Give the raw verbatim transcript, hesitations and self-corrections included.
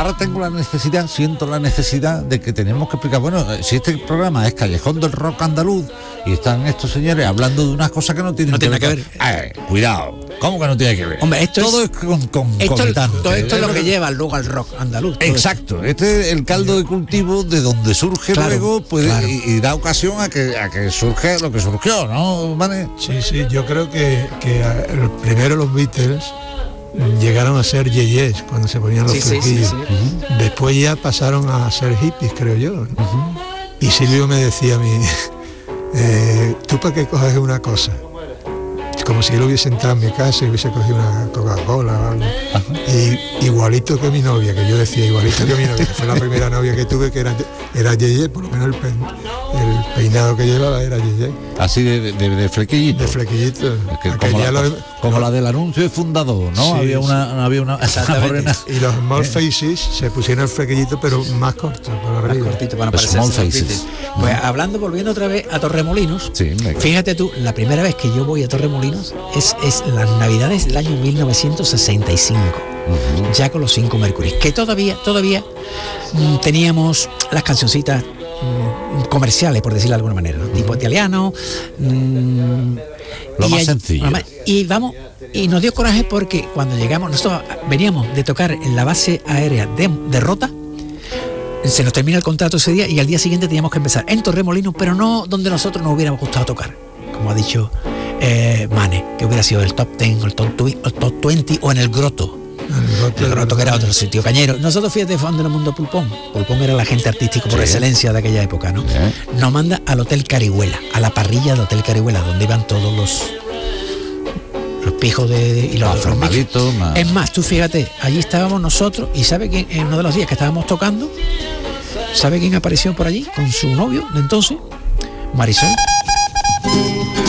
ahora tengo la necesidad, siento la necesidad de que tenemos que explicar, bueno, si este programa es Callejón del Rock Andaluz y están estos señores hablando de unas cosas que no tienen no que, tiene ver, que ver. Eh, cuidado, ¿cómo que no tiene que ver? Hombre, esto todo es, es, con, con esto, constante, todo esto es lo ¿eh? que lleva luego al rock andaluz. Exacto, este es el caldo de cultivo de donde surge claro, luego puede, claro. y, y da ocasión a que a que surge lo que surgió, ¿no, Vane? Sí, sí, yo creo que, que a- primero los Beatles llegaron a ser yeyes cuando se ponían los Sí, sí, flequillos. sí, sí. Después ya pasaron a ser hippies, creo yo, ¿no? Y Silvio me decía a mí, eh, ¿tú para qué coges una cosa? Como si él hubiese entrado en mi casa y hubiese cogido una Coca-Cola o algo. Y igualito que mi novia, que yo decía igualito que mi novia, que fue la primera novia que tuve, que era, era yeye, por lo menos el, pe- el peinado que llevaba era yeye, Así de, de, de flequillito. de flequillito. Es que Aquel como, ya la, lo- como lo- la del anuncio de fundador, ¿no? Sí, había sí. una había una, una Exactamente. morena. Y los small faces se pusieron el flequillito, pero más corto, por Más arriba. cortito para no Los parecerse small a los faces. Beatles. Pues hablando, volviendo otra vez a Torremolinos, Sí, venga. fíjate tú, la primera vez que yo voy a Torremolinos es, es las navidades del año mil novecientos sesenta y cinco, Uh-huh. ya con los cinco Mercury, que todavía, todavía mm, teníamos las cancioncitas mm, comerciales, por decirlo de alguna manera, ¿no? Tipo italiano. mm, Lo y más allí- sencillo. lo más- Y vamos, y nos dio coraje porque cuando llegamos, nosotros veníamos de tocar en la base aérea de, de Rota, se nos termina el contrato ese día y al día siguiente teníamos que empezar en Torremolinos, pero no donde nosotros nos hubiéramos gustado tocar, como ha dicho eh, Mane, que hubiera sido el top diez o el top, twi- el top veinte o en el Groto. El Groto, que era otro sitio cañero. Nosotros, fíjate, fue donde nos mandó Pulpón. Pulpón era el agente artístico por Sí. excelencia de aquella época, ¿no? Sí. Nos manda al Hotel Carihuela, a la parrilla del Hotel Carihuela, donde iban todos los los pijos de y los Más los formalitos, micros. más- Es más, tú fíjate, allí estábamos nosotros y ¿sabe quién? En uno de los días que estábamos tocando, ¿sabe quién apareció por allí con su novio de entonces? Marisol.